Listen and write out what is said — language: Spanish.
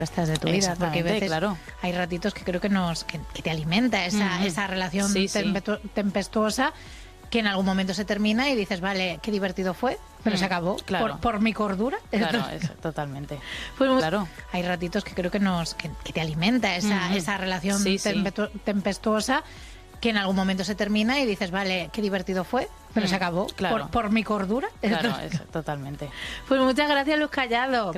Estás de tu vida, porque a veces claro. hay ratitos que creo que que te alimenta esa relación tempestuosa, que en algún momento se termina y dices, vale, qué divertido fue, pero se acabó, claro. por mi cordura. Claro, eso, totalmente. Pues claro. Hay ratitos que creo que que te alimenta esa relación tempestuosa, que en algún momento se termina y dices, vale, qué divertido fue, pero se acabó, claro. por mi cordura. Claro, eso, totalmente. Pues muchas gracias, Luz Callado.